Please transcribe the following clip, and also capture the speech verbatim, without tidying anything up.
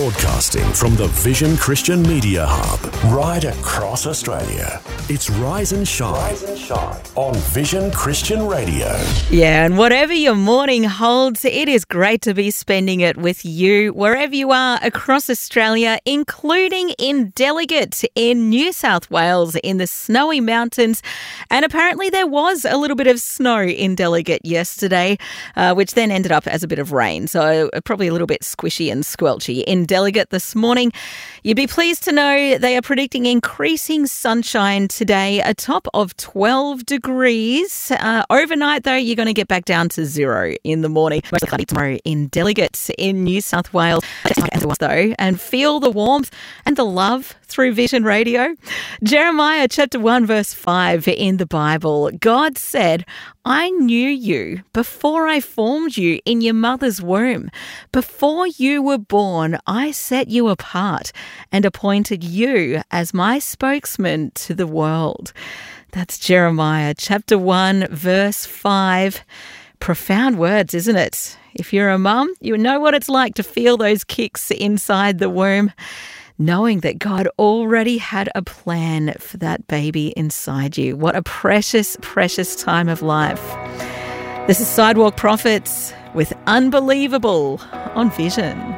Broadcasting from the Vision Christian Media Hub, right across Australia. It's Rise and Shine, Rise and Shine on Vision Christian Radio. Yeah, and whatever your morning holds, it is great to be spending it with you wherever you are across Australia, including in Delegat in New South Wales in the snowy mountains. And apparently there was a little bit of snow in Delegat yesterday, uh, which then ended up as a bit of rain. So probably a little bit squishy and squelchy in Delegat this morning. You'd be pleased to know they are predicting increasing sunshine today, a top of twelve degrees. Uh, overnight, though, you're going to get back down to zero in the morning. Mostly cloudy tomorrow in Delegat in New South Wales. Though, and feel the warmth and the love through Vision Radio. Jeremiah chapter one verse five in the Bible, God said, I knew you before I formed you in your mother's womb. Before you were born, I set you apart and appointed you as my spokesman to the world. That's Jeremiah chapter one verse five. Profound words, isn't it? If you're a mum, you know what it's like to feel those kicks inside the womb, knowing that God already had a plan for that baby inside you. What a precious, precious time of life. This is Sidewalk Prophets with Unbelievable on Vision.